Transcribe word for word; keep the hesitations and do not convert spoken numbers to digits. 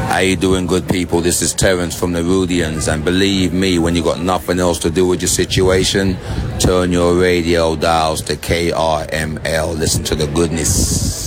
How you doing, good people? This is Terence from the Rudians, and believe me, when you got nothing else to do with your situation, turn your radio dials to K R M L. Listen to the goodness.